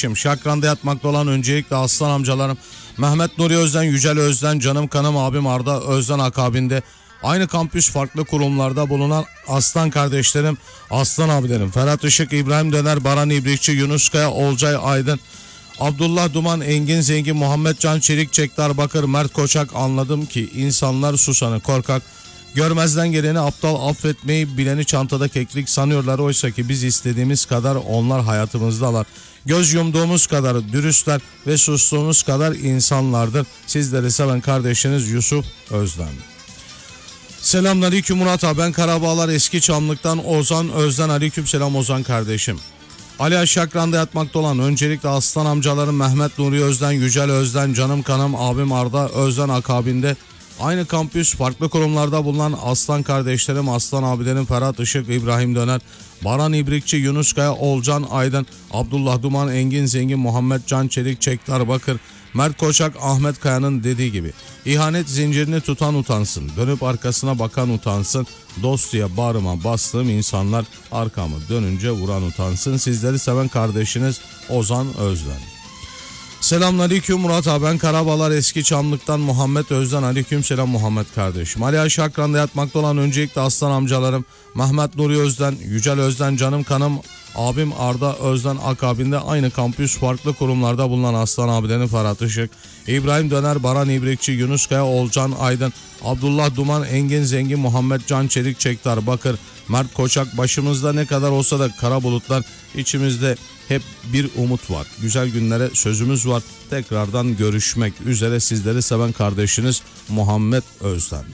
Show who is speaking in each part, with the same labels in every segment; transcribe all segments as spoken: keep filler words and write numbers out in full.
Speaker 1: kardeşim. Şakran'da yatmakta olan öncelikle aslan amcalarım Mehmet Nuri Özden, Yücel Özden, canım kanım abim Arda Özden akabinde aynı kampüs farklı kurumlarda bulunan aslan kardeşlerim, aslan abilerim Ferhat Işık, İbrahim Döner, Baran İbrikçi, Yunus Kaya, Olcay Aydın, Abdullah Duman, Engin Zengin, Muhammed Can Çelik, Çektar Bakır, Mert Koçak. Anladım ki insanlar susanı korkak, görmezden geleni aptal, affetmeyi bileni çantada keklik sanıyorlar. Oysa ki biz istediğimiz kadar onlar hayatımızdalar. Göz yumduğumuz kadar dürüstler ve sustuğumuz kadar insanlardır. Sizleri seven kardeşiniz Yusuf Özden. Selamünaleyküm Murat abi, ben Karabağlar Eski Çamlık'tan Ozan Özden. Aleyküm selam Ozan kardeşim. Ali Aşakran'da yatmakta olan öncelikle aslan amcalarım Mehmet Nuri Özden, Yücel Özden, canım kanım abim Arda Özden akabinde aynı kampüs farklı kurumlarda bulunan aslan kardeşlerim, aslan abilerim Ferhat Işık, İbrahim Döner, Baran İbrikçi, Yunus Kaya, Olcan Aydın, Abdullah Duman, Engin Zengin, Muhammed Can Çelik, Çektar Bakır, Mert Koçak, Ahmet Kaya'nın dediği gibi ihanet zincirini tutan utansın, dönüp arkasına bakan utansın, dost diye bağrıma bastığım insanlar arkamı dönünce vuran utansın. Sizleri seven kardeşiniz Ozan Özden. Selamünaleyküm Murat abi, ben Karabağlar Eski Çamlık'tan Muhammed Özden. Aleyküm selam Muhammed kardeşim. Ali Aşakran'da yatmakta olan öncelikle aslan amcalarım Mehmet Nuri Özden, Yücel Özden, canım kanım abim Arda Özden akabinde aynı kampüs farklı kurumlarda bulunan aslan abilerin Ferhat Işık, İbrahim Döner, Baran İbrikçi, Yunus Kaya, Olcan Aydın, Abdullah Duman, Engin Zengin, Muhammed Can Çelik, Çektar Bakır, Mert Koçak. Başımızda ne kadar olsa da kara bulutlar, içimizde hep bir umut var. Güzel günlere sözümüz var. Tekrardan görüşmek üzere, sizleri seven kardeşiniz Muhammed Özden.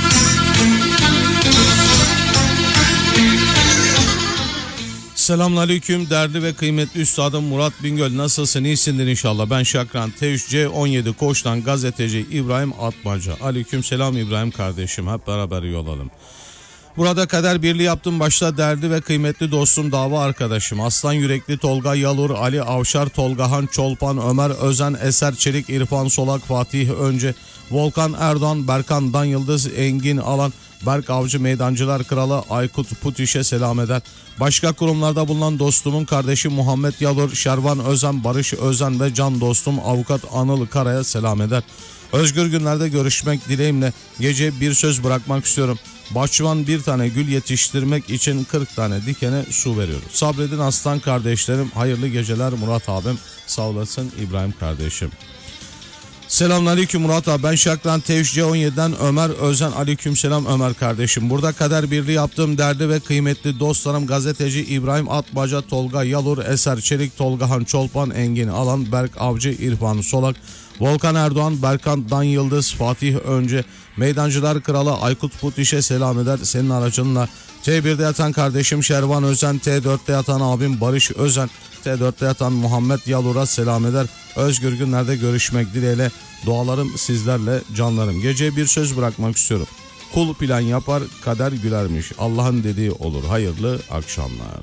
Speaker 1: Selamünaleyküm değerli ve kıymetli üstadım Murat Bingöl, nasılsın, iyisindir inşallah. Ben Şakran T üç C on yedi Koç'tan gazeteci İbrahim Atmaca. Aleyküm selam İbrahim kardeşim, hep beraber yol alalım. Burada kader birliği yaptım başta değerli ve kıymetli dostum, dava arkadaşım Aslan Yürekli, Tolga Yalur, Ali Avşar, Tolgahan Çolpan, Ömer Özen, Eser Çelik, İrfan Solak, Fatih Önce, Volkan Erdoğan, Berkan Dan Yıldız, Engin Alan, Berk Avcı, Meydancılar Kralı Aykut Putiş'e selam eder. Başka kurumlarda bulunan dostumun kardeşi Muhammed Yalur, Şervan Özen, Barış Özen ve can dostum avukat Anıl Kara'ya selam eder. Özgür günlerde görüşmek dileğimle gece bir söz bırakmak istiyorum. Bahçıvan bir tane gül yetiştirmek için kırk tane dikene su veriyor. Sabredin aslan kardeşlerim, hayırlı geceler Murat abim, sağ olasın İbrahim kardeşim. Selamünaleyküm Murat abi, ben Şakran T üç C on yedi'den Ömer Özen. Aleykümselam Ömer kardeşim. Burada kader birliği yaptığım değerli ve kıymetli dostlarım gazeteci İbrahim Atmaca, Tolga Yalur, Eser Çelik, Tolgahan Çolpan, Engin Alan, Berk Avcı, İrfan Solak, Volkan Erdoğan, Berkan Dan Yıldız, Fatih Önce, Meydancılar Kralı Aykut Putiş'e selam eder. Senin aracınla T bir'de yatan kardeşim Şervan Özen, T dört'te yatan abim Barış Özen, T dört'te yatan Muhammed Yalur'a selam eder. Özgür günlerde görüşmek dileğiyle, dualarım sizlerle canlarım. Geceye bir söz bırakmak istiyorum. Kul plan yapar, kader gülermiş. Allah'ın dediği olur. Hayırlı akşamlar.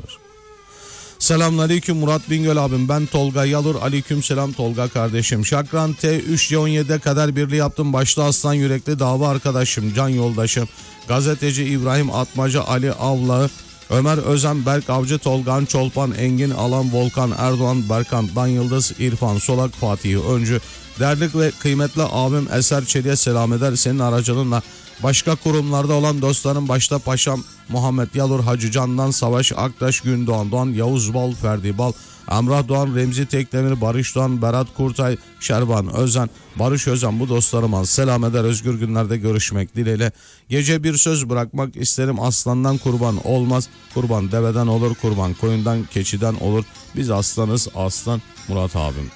Speaker 1: Selamünaleyküm Murat Bingöl abim, ben Tolga Yalur. Aleykümselam Tolga kardeşim. Şakran T üç C on yedi'de kader birliği yaptım. Başta aslan yürekli dava arkadaşım, can yoldaşım, gazeteci İbrahim Atmaca, Ali Avlağı, Ömer Özen, Berk Avcı, Tolgan Çolpan, Engin Alan, Volkan Erdoğan, Berkan Dan Yıldız, İrfan Solak, Fatih Öncü, değerli ve kıymetli abim Eser Çelik'e selam eder. Senin aracılığınla başka kurumlarda olan dostlarım başta Paşam Muhammed Yalur, Hacı Candan Savaş, Aktaş, Gündoğan Doğan, Yavuz Bal, Ferdi Bal, Emrah Doğan, Remzi Tekdemir, Barış Doğan, Berat Kurtay, Şervan Özen, Barış Özen, bu dostlarıma selam eder. Özgür günlerde görüşmek dileğiyle. Gece bir söz bırakmak isterim. Aslandan kurban olmaz. Kurban deveden olur, kurban koyundan, keçiden olur. Biz aslanız, aslan Murat abim.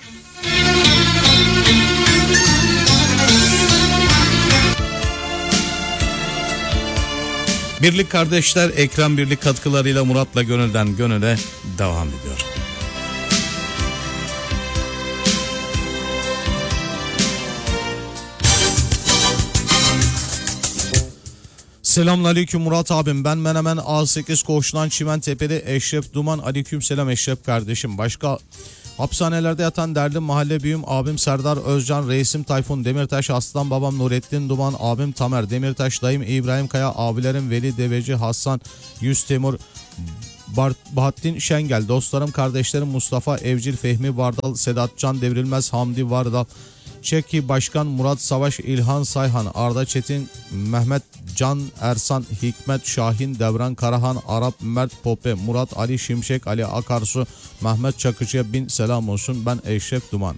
Speaker 1: Birlik kardeşler Ekrem Birlik katkılarıyla Murat'la gönülden gönüle devam ediyor. Selamünaleyküm Murat abim, ben Menemen A sekiz Koğuş'tan Çimentepe'li Eşref Duman. Aleykümselam Eşref kardeşim. Başka hapishanelerde yatan derdi mahalle büyüğüm abim Serdar Özcan, reisim Tayfun Demirtaş, aslan babam Nurettin Duman, abim Tamer Demirtaş, dayım İbrahim Kaya, abilerim Veli Deveci, Hasan Yüz Temur, Bahattin Şengel, dostlarım, kardeşlerim Mustafa Evcil, Fehmi Vardal, Sedat Can Devrilmez, Hamdi Vardal, Çeki Başkan, Murat Savaş, İlhan Sayhan, Arda Çetin, Mehmet Can Ersan, Hikmet Şahin, Devran Karahan, Arap Mert Pope, Murat Ali Şimşek, Ali Akarsu, Mehmet Çakıcı'ya bin selam olsun. Ben Eşref Duman.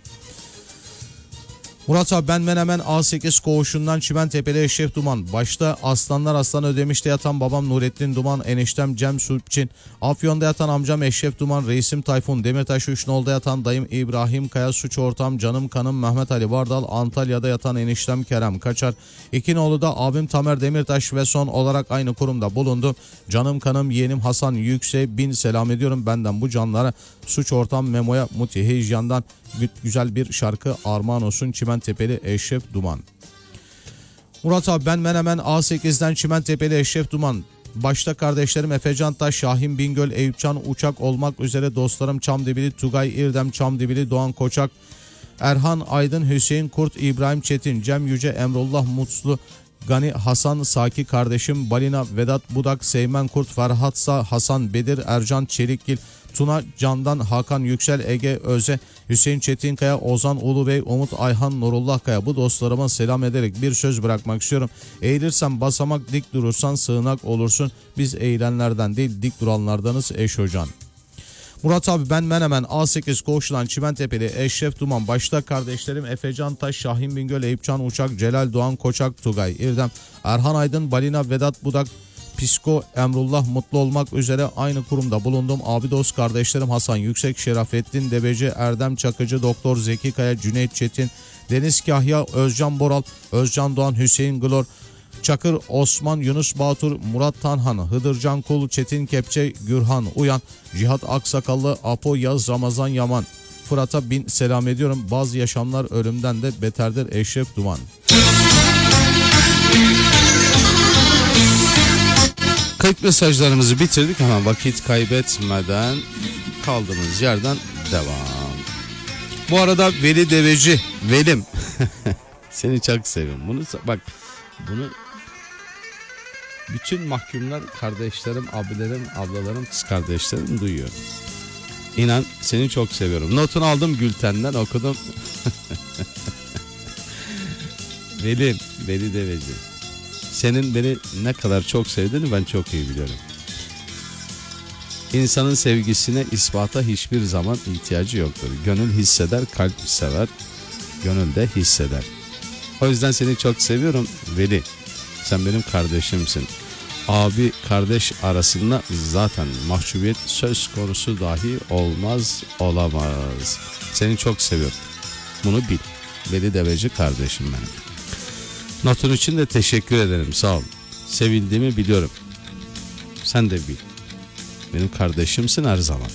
Speaker 1: Murat abi, ben Menemen A sekiz koğuşundan Çimentepe'li Eşref Duman. Başta Aslanlar Aslan Ödemiş'te yatan babam Nurettin Duman, eniştem Cem Sulpçin, Afyon'da yatan amcam Eşref Duman, reisim Tayfun, Demirtaş Üçnol'da yatan dayım İbrahim Kaya, suç ortağım canım kanım Mehmet Ali Vardal, Antalya'da yatan eniştem Kerem Kaçar, İkinoğlu'da abim Tamer Demirtaş ve son olarak aynı kurumda bulundu canım kanım yeğenim Hasan Yüksek'e bin selam ediyorum. Benden bu canlara, suç ortağım Memo'ya, Muti Heyjan'dan güzel bir şarkı armağan olsun. Çimentepe'li Eşref Duman. Murat abi, ben Menemen A sekizden Çimentepe'li Eşref Duman. Başta kardeşlerim Efecan Taş, Şahin Bingöl, Eyüpcan Uçak olmak üzere dostlarım Çamdibili, Tugay İrdem Çamdibili, Doğan Koçak, Erhan Aydın, Hüseyin Kurt, İbrahim Çetin, Cem Yüce, Emrullah Mutlu, Gani Hasan Saki kardeşim, Balina Vedat Budak, Seymen Kurt, Ferhatsa Hasan Bedir, Ercan Çelikgil, Tuna Candan, Hakan Yüksel, Ege Öze, Hüseyin Çetinkaya, Ozan Ulubey, Umut Ayhan, Nurullah Kaya, bu dostlarıma selam ederek bir söz bırakmak istiyorum. Eğilirsen basamak, dik durursan sığınak olursun. Biz eğilenlerden değil, dik duranlardanız eş hocan. Murat abi, ben Menemen A sekiz koğuşlan Çimentepe'li Eşref Duman. Başta kardeşlerim Efecan Taş, Şahin Bingöl, Eyüpcan Uçak, Celal Doğan Koçak, Tugay İrdem, Erhan Aydın, Balina Vedat Budak, Pisko, Emrullah Mutlu olmak üzere aynı kurumda bulundum. Abi dost kardeşlerim Hasan Yüksek, Şerafettin Debeci, Erdem Çakıcı, Doktor Zeki Kaya, Cüneyt Çetin, Deniz Kahya, Özcan Boral, Özcan Doğan, Hüseyin Glor, Çakır Osman, Yunus Batur, Murat Tanhan, Hıdırcan Kul, Çetin Kepçe, Gürhan Uyan, Cihat Aksakallı, Apo Yaz, Ramazan Yaman. Fırat'a bin selam ediyorum. Bazı yaşamlar ölümden de beterdir. Eşref Duman. Kayıt mesajlarımızı bitirdik. Hemen vakit kaybetmeden kaldığımız yerden devam. Bu arada Veli Deveci, Velim. Seni çok seviyorum. Bunu bak, bunu bütün mahkumlar, kardeşlerim, abilerim, ablalarım, kız kardeşlerim duyuyor. İnan, seni çok seviyorum. Notunu aldım Gülten'den, okudum. Velim, Veli Deveci. Senin beni ne kadar çok sevdiğini ben çok iyi biliyorum. İnsanın sevgisine, ispata hiçbir zaman ihtiyacı yoktur. Gönül hisseder, kalp sever, gönül de hisseder. O yüzden seni çok seviyorum Veli. Sen benim kardeşimsin. Abi kardeş arasında zaten mahcubiyet söz konusu dahi olmaz, olamaz. Seni çok seviyorum. Bunu bil. Veli Deveci kardeşim benim. Notun için de teşekkür ederim, sağ ol. Sevildiğimi biliyorum. Sen de bil. Benim kardeşimsin her zaman.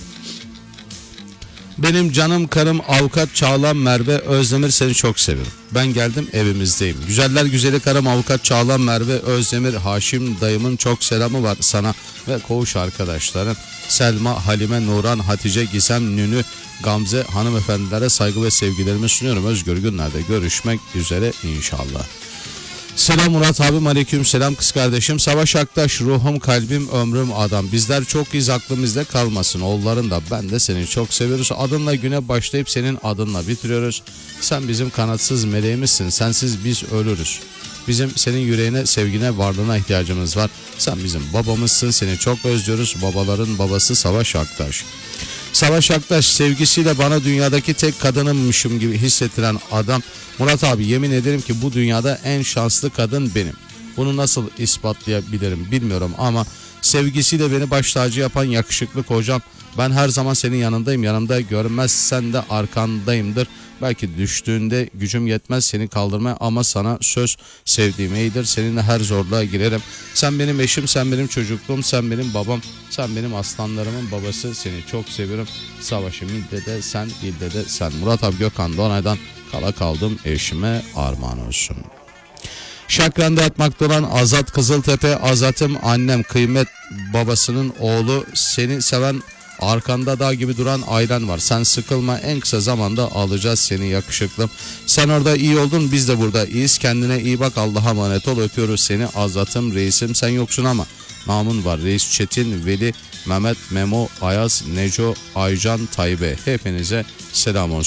Speaker 1: Benim canım karım avukat Çağlan Merve Özdemir, seni çok seviyorum. Ben geldim, evimizdeyim. Güzeller güzeli karım avukat Çağlan Merve Özdemir, Haşim dayımın çok selamı var sana ve koğuş arkadaşların. Selma, Halime, Nuran, Hatice, Gizem, Nünü, Gamze hanımefendilere saygı ve sevgilerimi sunuyorum. Özgür günlerde görüşmek üzere inşallah. Selam Murat abim, aleyküm selam kız kardeşim. Savaş Aktaş, ruhum kalbim ömrüm adam. Bizler çok iz aklımızda kalmasın. Oğulların da ben de seni çok seviyoruz. Adınla güne başlayıp senin adınla bitiriyoruz. Sen bizim kanatsız meleğimizsin. Sensiz biz ölürüz. Bizim senin yüreğine, sevgine, varlığına ihtiyacımız var. Sen bizim babamızsın. Seni çok özlüyoruz. Babaların babası Savaş Aktaş. Savaş Aktaş, sevgisiyle bana dünyadaki tek kadınımmışım gibi hissettiren adam. Murat abi, yemin ederim ki bu dünyada en şanslı kadın benim. Bunu nasıl ispatlayabilirim bilmiyorum ama sevgisiyle beni baş tacı yapan yakışıklı kocam. Ben her zaman senin yanındayım. Yanımda görmezsen de arkandayımdır. Belki düştüğünde gücüm yetmez seni kaldırmaya ama sana söz, sevdiğim iyidir. Seninle her zorluğa girerim. Sen benim eşim, sen benim çocukluğum, sen benim babam, sen benim aslanlarımın babası. Seni çok seviyorum. Savaşım ilde de sen, ilde de sen. Murat abi Gökhan Donay'dan kala kaldım, eşime armağan olsun. Şakran'da yatmakta olan Azat Kızıltepe, Azat'ım annem, kıymet babasının oğlu, seni seven Arkanda dağ gibi duran Ayran var. Sen sıkılma, en kısa zamanda alacağız seni yakışıklım. Sen orada iyi oldun, biz de burada iyiyiz. Kendine iyi bak, Allah'a emanet ol, öpüyoruz seni Azat'ım reisim. Sen yoksun ama namın var. Reis Çetin, Veli, Mehmet, Memo, Ayaz, Neco, Aycan, Taybe. Hepinize selam olsun.